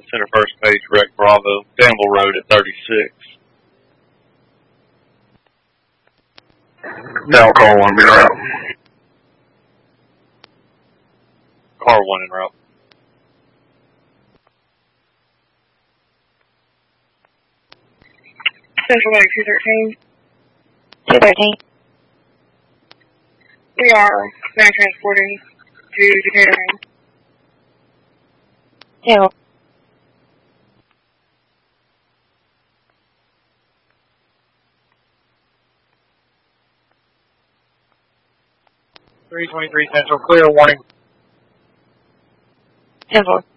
center first page, Wreck Bravo, Danville Road at 36. Down car 1, be route. Car 1 en route. Central Lake 213. 213. We are now transporting to Decatur. Hill. .323 Central, clear, warning. 10-4.